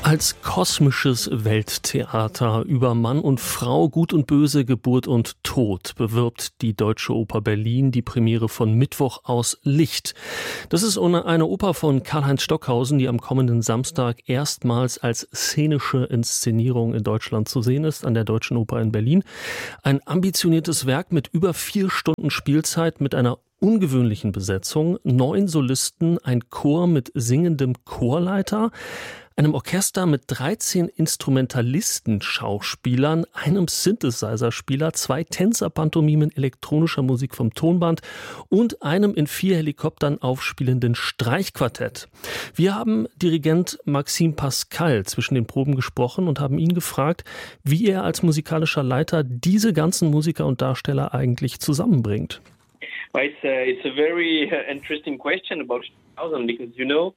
Als kosmisches Welttheater über Mann und Frau, Gut und Böse, Geburt und Tod bewirbt die Deutsche Oper Berlin die Premiere von Mittwoch aus Licht. Das ist eine Oper von Karl-Heinz Stockhausen, die am kommenden Samstag erstmals als szenische Inszenierung in Deutschland zu sehen ist, an der Deutschen Oper in Berlin. Ein ambitioniertes Werk mit über 4 Stunden Spielzeit, mit einer ungewöhnlichen Besetzung, 9 Solisten, ein Chor mit singendem Chorleiter, einem Orchester mit 13 Instrumentalisten-Schauspielern, einem Synthesizer-Spieler, 2 Tänzer-Pantomimen elektronischer Musik vom Tonband und einem in 4 Helikoptern aufspielenden Streichquartett. Wir haben Dirigent Maxime Pascal zwischen den Proben gesprochen und haben ihn gefragt, wie er als musikalischer Leiter diese ganzen Musiker und Darsteller eigentlich zusammenbringt. Well, it's a very interesting question about Stockhausen because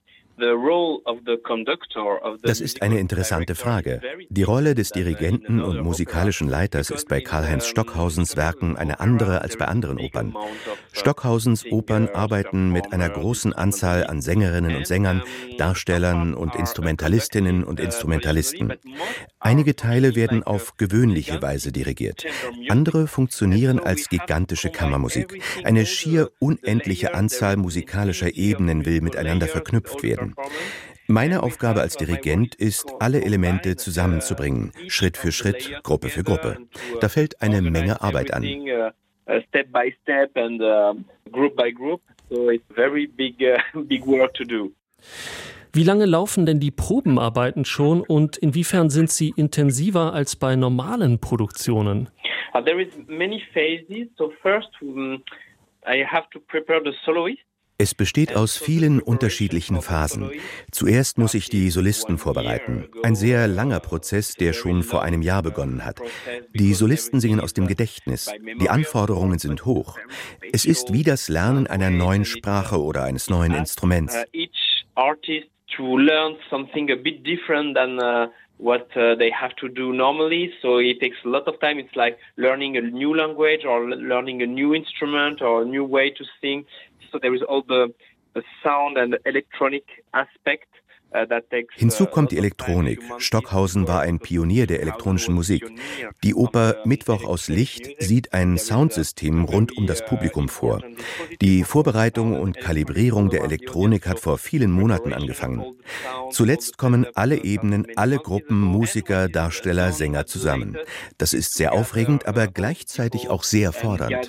Das ist eine interessante Frage. Die Rolle des Dirigenten und musikalischen Leiters ist bei Karl-Heinz Stockhausens Werken eine andere als bei anderen Opern. Stockhausens Opern arbeiten mit einer großen Anzahl an Sängerinnen und Sängern, Darstellern und Instrumentalistinnen und Instrumentalisten. Einige Teile werden auf gewöhnliche Weise dirigiert. Andere funktionieren als gigantische Kammermusik. Eine schier unendliche Anzahl musikalischer Ebenen will miteinander verknüpft werden. Meine Aufgabe als Dirigent ist, alle Elemente zusammenzubringen, Schritt für Schritt, Gruppe für Gruppe. Da fällt eine Menge Arbeit an. Step by step and group by group, so it's very big work to do. Wie lange laufen denn die Probenarbeiten schon und inwiefern sind sie intensiver als bei normalen Produktionen? There is many phases. So first, I have to prepare the soloist. Es besteht aus vielen unterschiedlichen Phasen. Zuerst muss ich die Solisten vorbereiten. Ein sehr langer Prozess, der schon vor einem Jahr begonnen hat. Die Solisten singen aus dem Gedächtnis. Die Anforderungen sind hoch. Es ist wie das Lernen einer neuen Sprache oder eines neuen Instruments. Each artist to learn something a bit different than what they have to do normally. So it takes a lot of time. It's like learning a new language or learning a new instrument or a new way to sing. So there is all the sound and the electronic aspect. Hinzu kommt die Elektronik. Stockhausen war ein Pionier der elektronischen Musik. Die Oper Mittwoch aus Licht sieht ein Soundsystem rund um das Publikum vor. Die Vorbereitung und Kalibrierung der Elektronik hat vor vielen Monaten angefangen. Zuletzt kommen alle Ebenen, alle Gruppen, Musiker, Darsteller, Sänger zusammen. Das ist sehr aufregend, aber gleichzeitig auch sehr fordernd.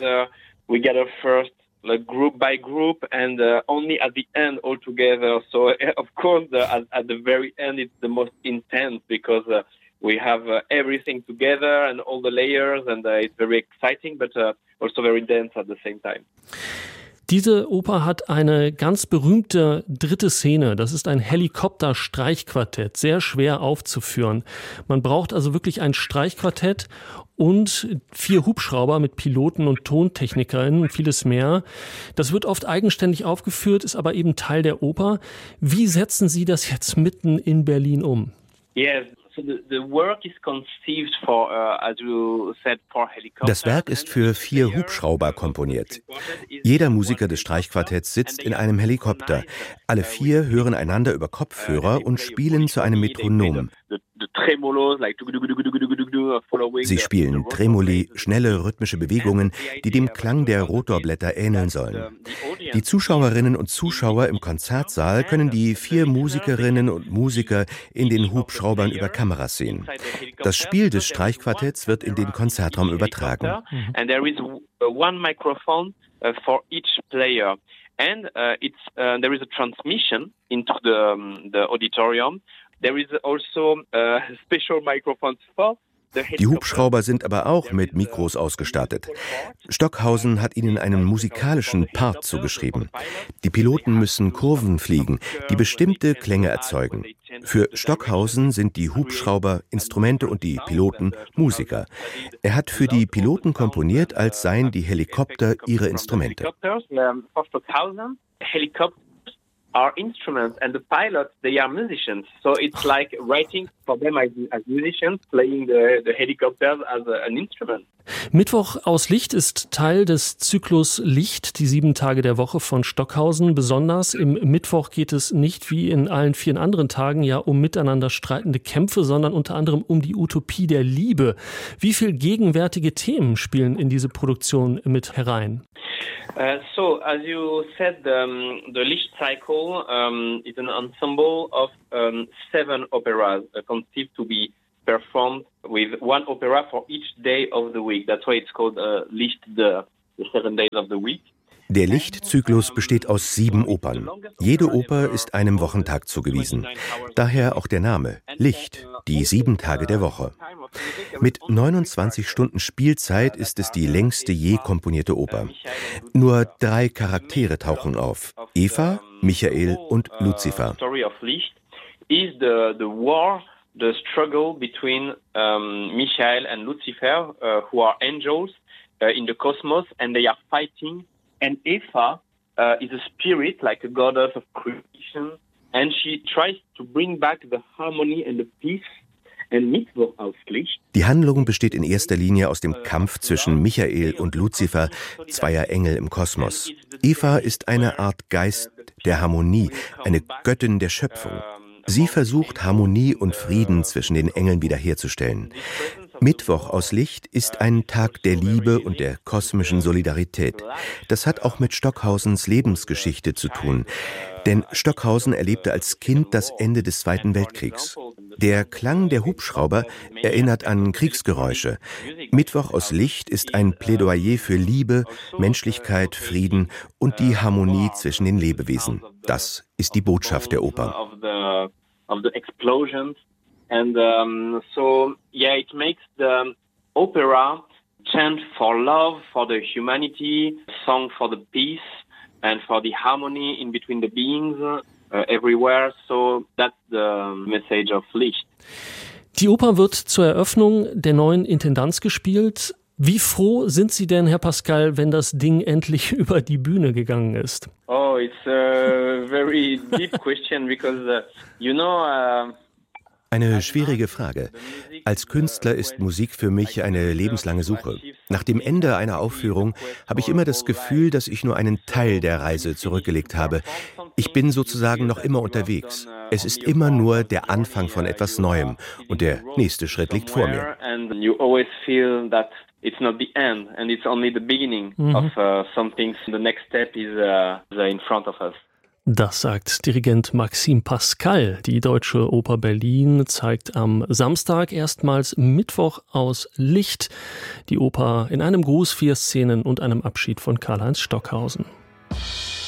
Like group by group and only at the end all together. So of course at the very end it's the most intense because we have everything together and all the layers and it's very exciting but also very dense at the same time. Diese Oper hat eine ganz berühmte dritte Szene. Das ist ein Helikopter-Streichquartett, sehr schwer aufzuführen. Man braucht also wirklich ein Streichquartett und 4 Hubschrauber mit Piloten und Tontechnikerinnen und vieles mehr. Das wird oft eigenständig aufgeführt, ist aber eben Teil der Oper. Wie setzen Sie das jetzt mitten in Berlin um? Yes. Das Werk ist für 4 Hubschrauber komponiert. Jeder Musiker des Streichquartetts sitzt in einem Helikopter. Alle 4 hören einander über Kopfhörer und spielen zu einem Metronom. Sie spielen Tremoli, schnelle rhythmische Bewegungen, die dem Klang der Rotorblätter ähneln sollen. Die Zuschauerinnen und Zuschauer im Konzertsaal können die 4 Musikerinnen und Musiker in den Hubschraubern über Kameras sehen. Das Spiel des Streichquartetts wird in den Konzertraum übertragen. And there is one microphone for each player. And there is a transmission into the auditorium. There is also special microphones for. Die Hubschrauber sind aber auch mit Mikros ausgestattet. Stockhausen hat ihnen einen musikalischen Part zugeschrieben. Die Piloten müssen Kurven fliegen, die bestimmte Klänge erzeugen. Für Stockhausen sind die Hubschrauber Instrumente und die Piloten Musiker. Er hat für die Piloten komponiert, als seien die Helikopter ihre Instrumente. Are instruments and the pilots, they are musicians. So it's like writing for them as musicians, playing the helicopters as an instrument. Mittwoch aus Licht ist Teil des Zyklus Licht, die 7 Tage der Woche von Stockhausen. Besonders im Mittwoch geht es nicht wie in allen 4 anderen Tagen ja um miteinander streitende Kämpfe, sondern unter anderem um die Utopie der Liebe. Wie viel gegenwärtige Themen spielen in diese Produktion mit herein? So, as you said, the Licht cycle is an ensemble of 7 operas conceived to be performed with 1 opera for each day of the week. That's why it's called Licht, the 7 days of the week. Der Lichtzyklus besteht aus 7 Opern. Jede Oper ist einem Wochentag zugewiesen. Daher auch der Name Licht, die 7 Tage der Woche. Mit 29 Stunden Spielzeit ist es die längste je komponierte Oper. Nur 3 Charaktere tauchen auf: Eva, Michael und Luzifer. The struggle between Michael and Lucifer, who are angels in the cosmos, and they are fighting. And Eva is a spirit, like a goddess of creation, and she tries to bring back the harmony and the peace. And Mittwoch aus Licht. Die Handlung besteht in erster Linie aus dem Kampf zwischen Michael und Luzifer, zweier Engel im Kosmos. Eva ist eine Art Geist der Harmonie, eine Göttin der Schöpfung. Sie versucht, Harmonie und Frieden zwischen den Engeln wiederherzustellen. Mittwoch aus Licht ist ein Tag der Liebe und der kosmischen Solidarität. Das hat auch mit Stockhausens Lebensgeschichte zu tun. Denn Stockhausen erlebte als Kind das Ende des Zweiten Weltkriegs. Der Klang der Hubschrauber erinnert an Kriegsgeräusche. Mittwoch aus Licht ist ein Plädoyer für Liebe, Menschlichkeit, Frieden und die Harmonie zwischen den Lebewesen. Das ist die Botschaft der Oper. And so, yeah, it makes the opera chant for love, for the humanity, song for the peace and for the harmony in between the beings everywhere. So that's the message of Licht. Die Oper wird zur Eröffnung der neuen Intendanz gespielt. Wie froh sind Sie denn, Herr Pascal, wenn das Ding endlich über die Bühne gegangen ist? Oh, it's a very deep question because, Eine schwierige Frage. Als Künstler ist Musik für mich eine lebenslange Suche. Nach dem Ende einer Aufführung habe ich immer das Gefühl, dass ich nur einen Teil der Reise zurückgelegt habe. Ich bin sozusagen noch immer unterwegs. Es ist immer nur der Anfang von etwas Neuem und der nächste Schritt liegt vor mir. It's not the end, and it's only the beginning of something. The next step is in front of us. Das sagt Dirigent Maxime Pascal. Die Deutsche Oper Berlin zeigt am Samstag erstmals Mittwoch aus Licht. Die Oper in einem Gruß, 4 Szenen und einem Abschied von Karl-Heinz Stockhausen.